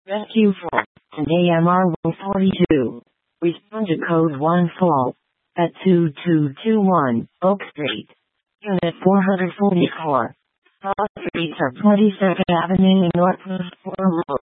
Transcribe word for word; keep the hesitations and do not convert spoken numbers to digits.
Rescue four, and A M R one forty-two. Respond to code one fall at two two two one Oak Street, Unit four forty-four. All streets are twenty-second Avenue and Northwest four Road.